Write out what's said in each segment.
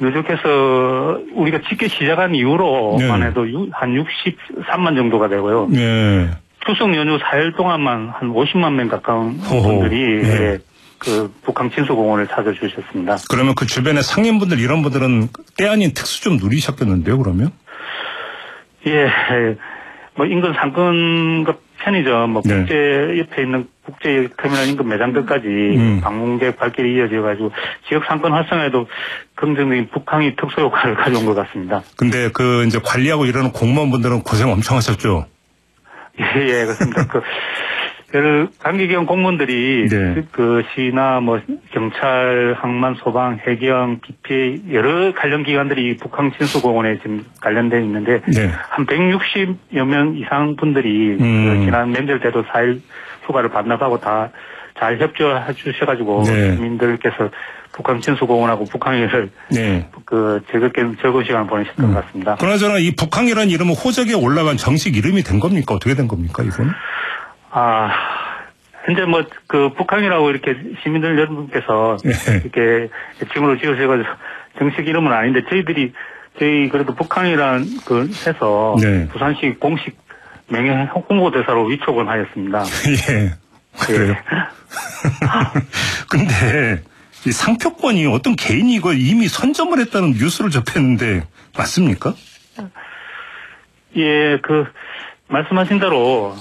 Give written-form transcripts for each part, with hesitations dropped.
누적해서 우리가 집계 시작한 이후로만 네. 해도 한 63만 정도가 되고요. 네. 추석 연휴 4일 동안만 한 50만 명 가까운 분들이 네. 그 북한 친수공원을 찾아주셨습니다. 그러면 그 주변의 상인분들 이런 분들은 때 아닌 특수 좀 누리셨겠는데요, 그러면? 예, 뭐 인근 상권과 편의점, 뭐 네. 국제 옆에 있는 국제 터미널 인근 매장들까지 방문객 발길이 이어져가지고 지역 상권 활성화에도 긍정적인 북한이 특수 효과를 가져온 것 같습니다. 근데 그 이제 관리하고 이러는 공무원분들은 고생 엄청 하셨죠? 예, 그렇습니다. 여러 관계기관 공무원들이 네. 그 시나 뭐 경찰, 항만, 소방, 해경, BPA 여러 관련 기관들이 북한 친수공원에 지금 관련돼 있는데 네. 한 160여 명 이상 분들이 그 지난 명절 때도 4일 휴가를 반납하고 다 잘 협조해 주셔가지고 네. 주민들께서 북한 친수공원하고 북한일을 네. 즐거운 시간을 보내셨던 것 같습니다. 그나저나 이 북한이라는 이름은 호적에 올라간 정식 이름이 된 겁니까? 어떻게 된 겁니까, 이건? 현재 뭐, 북한이라고 이렇게 시민들 여러분께서 네. 이렇게 애칭으로 지으셔가지고 정식 이름은 아닌데 저희 그래도 북한이란 해서 네. 부산시 공식 명예 홍보대사로 위촉을 하였습니다. 예. 그래요. 근데 이 상표권이 어떤 개인이 이걸 이미 선점을 했다는 뉴스를 접했는데 맞습니까? 예, 말씀하신 대로,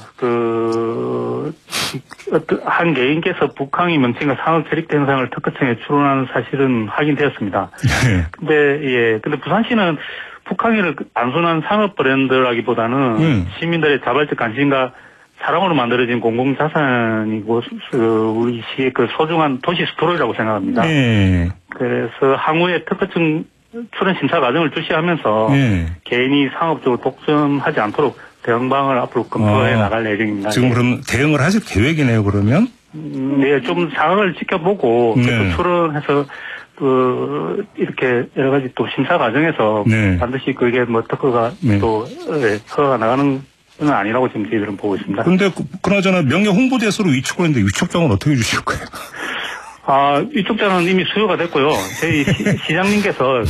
한 개인께서 북한의 명칭과 상업 캐릭터 현상을 특허청에 출원하는 사실은 확인되었습니다. 네. 근데 부산시는 북한이를 단순한 상업 브랜드라기보다는 시민들의 자발적 관심과 사랑으로 만들어진 공공자산이고, 우리 시의 소중한 도시 스토리라고 생각합니다. 네. 그래서 향후에 특허청 출원 심사 과정을 주시하면서 개인이 상업적으로 독점하지 않도록 대응방을 앞으로 검토해 나갈 예정입니다. 지금 그럼 대응을 하실 계획이네요, 그러면? 네, 좀 상황을 지켜보고 출원해서 이렇게 여러 가지 또 심사 과정에서 반드시 그게 뭐 특허가 또 허가가 나가는 건 아니라고 지금 저희들은 보고 있습니다. 근데 그나저나 명예 홍보대사로 위촉을 했는데 위촉장은 어떻게 주실 거예요? 위촉장은 이미 수여가 됐고요. 저희 시장님께서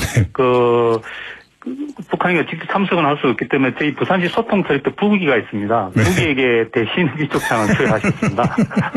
북한이가 직접 참석은 할 수 없기 때문에 저희 부산시 소통 트랙터 부기가 있습니다. 부기에게 대신 위촉장을 수여하셨습니다.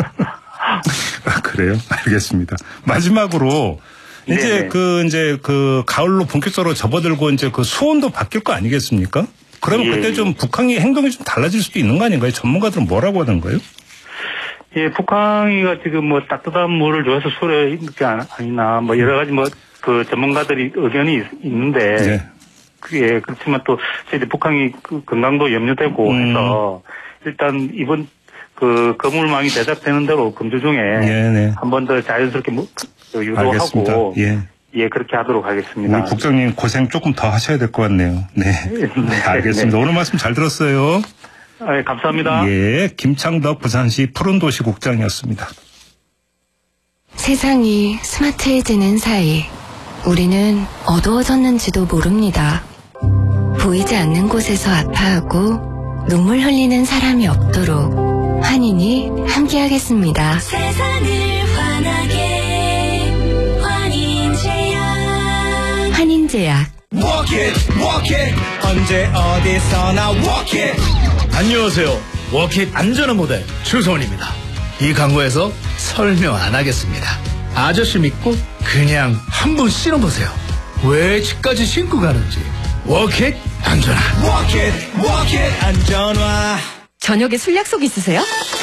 그래요? 알겠습니다. 마지막으로 이제 가을로 본격적으로 접어들고 이제 수온도 바뀔 거 아니겠습니까? 그러면 그때 좀 북한이 행동이 좀 달라질 수도 있는 거 아닌가요? 전문가들은 뭐라고 하는 거예요? 예, 북한이가 지금 뭐 따뜻한 물을 좋아해서 술에 있는 게 아니나 뭐 여러 가지 전문가들이 의견이 있는데 그렇지만 또 저희들 북한이 건강도 염려되고 해서 일단 이번 거물망이 제작되는 대로 금주 중에 한 번 더 자연스럽게 유도하고 알겠습니다. 예, 그렇게 하도록 하겠습니다. 우리 국장님 고생 조금 더 하셔야 될 것 같네요. 네. 알겠습니다. 오늘 말씀 잘 들었어요. 네, 감사합니다. 예, 김창덕 부산시 푸른도시 국장이었습니다. 세상이 스마트해지는 사이 우리는 어두워졌는지도 모릅니다. 보이지 않는 곳에서 아파하고 눈물 흘리는 사람이 없도록 환인이 함께하겠습니다. 세상을 환하게 환인제약. Walk it, 언제 어디서나 walk it. 안녕하세요. 워킷 안전한 모델 추성훈입니다. 이 광고에서 설명 안 하겠습니다. 아저씨 믿고 그냥 한번 신어보세요. 왜 집까지 신고 가는지. 워킷 안전한. Walk it, 안전화. 저녁에 술 약속 있으세요?